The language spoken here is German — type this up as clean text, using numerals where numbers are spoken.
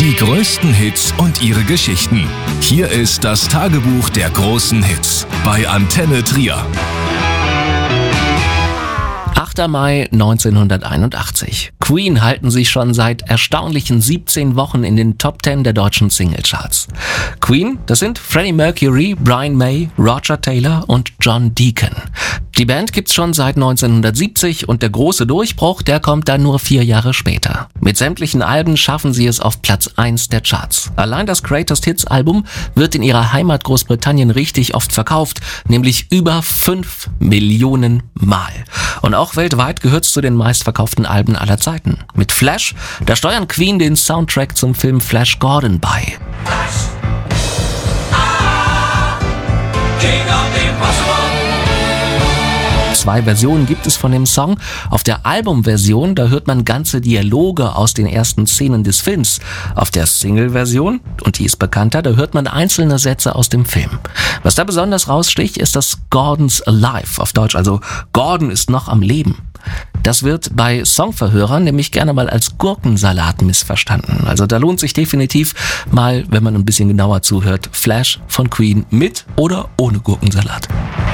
Die größten Hits und ihre Geschichten. Hier ist das Tagebuch der großen Hits bei Antenne Trier. 8. Mai 1981. Queen halten sich schon seit erstaunlichen 17 Wochen in den Top 10 der deutschen Singlecharts. Queen, das sind Freddie Mercury, Brian May, Roger Taylor und John Deacon. Die Band gibt's schon seit 1970 und der große Durchbruch, der kommt dann nur 4 Jahre später. Mit sämtlichen Alben schaffen sie es auf Platz 1 der Charts. Allein das Greatest Hits Album wird in ihrer Heimat Großbritannien richtig oft verkauft, nämlich über 5 Millionen Mal. Und auch weltweit gehört es zu den meistverkauften Alben aller Zeiten. Mit Flash, da steuern Queen den Soundtrack zum Film Flash Gordon bei. Flash. King of the Impossible. 2 Versionen gibt es von dem Song. Auf der Albumversion, da hört man ganze Dialoge aus den ersten Szenen des Films. Auf der Single-Version, und die ist bekannter, da hört man einzelne Sätze aus dem Film. Was da besonders raussticht, ist das Gordon's Alive, auf Deutsch, also Gordon ist noch am Leben. Das wird bei Songverhörern nämlich gerne mal als Gurkensalat missverstanden. Also da lohnt sich definitiv mal, wenn man ein bisschen genauer zuhört, Flash von Queen mit oder ohne Gurkensalat.